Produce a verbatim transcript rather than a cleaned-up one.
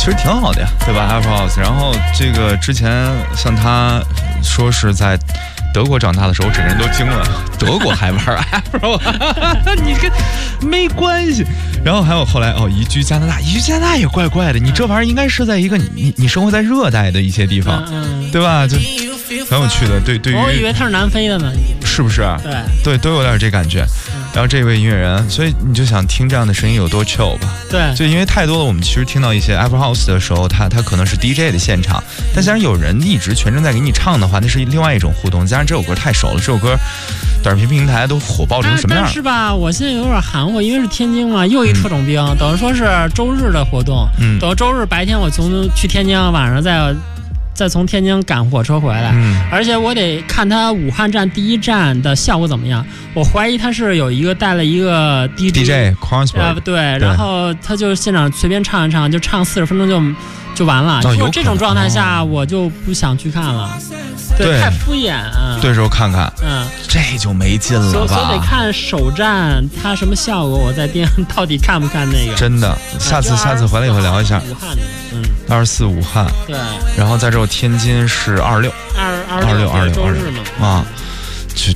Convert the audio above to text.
实挺好的呀，对吧 ？Afro House。然后这个之前像他说是在德国长大的时候，整个人都惊了，德国还玩 Afro， 你跟没关系。然后还有后来哦，移居加拿大，移居加拿大也怪怪的。你这玩意儿应该是在一个你你生活在热带的一些地方， 嗯嗯、 对吧？就很有趣的。对，对于我以为他是南非的呢， 是不是？ 对对，都有点这感觉。然后这位音乐人，所以你就想听这样的声音有多 chill 吧？ 对， 就因为太多了，我们其实听到一些 Afro House 的时候，他他可能是 D J 的现场，但既然有人一直全程在给你唱的话，那是另外一种互动。加上这首歌太熟了，这首歌短视频平台都火爆成什么样？ 但是吧，我现在有点含糊，因为是天津嘛，又一特种兵，嗯、等于说是周日的活动，嗯，等周日白天我从去天津，晚上再。再从天津赶火车回来，嗯，而且我得看他武汉站第一站的效果怎么样。我怀疑他是有一个带了一个 D J， D J Crossword，呃， 对，然后他就现场随便唱一唱，就唱四十分钟就就完了。 哦、 如果这种状态下，我就不想去看了，对， 对太敷衍啊。 对时候看看， 嗯， 这就没劲了吧？ 所以得看首站他什么效果，我在店到底看不看那个。 真的，下次下次回来以后聊一下。 武汉的，嗯， 二十四武汉， 对， 然后在这天津是二十六， 二二六二六周日嘛啊。 嗯